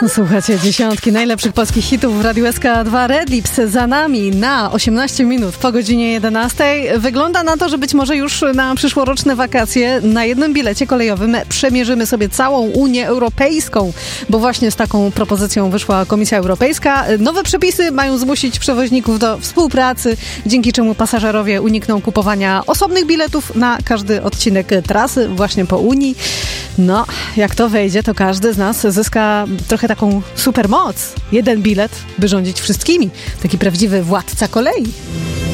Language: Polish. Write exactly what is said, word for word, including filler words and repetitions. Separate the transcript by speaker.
Speaker 1: Słuchajcie, dziesiątki najlepszych polskich hitów w Radiu S K dwa. Red Lips za nami na osiemnaście minut po godzinie jedenastej. Wygląda na to, że być może już na przyszłoroczne wakacje na jednym bilecie kolejowym przemierzymy sobie całą Unię Europejską, bo właśnie z taką propozycją wyszła Komisja Europejska. Nowe przepisy mają zmusić przewoźników do współpracy, dzięki czemu pasażerowie unikną kupowania osobnych biletów na każdy odcinek trasy właśnie po Unii. No, jak to wejdzie, to każdy z nas zyska trochę taką supermoc. Jeden bilet, by rządzić wszystkimi. Taki prawdziwy władca kolei.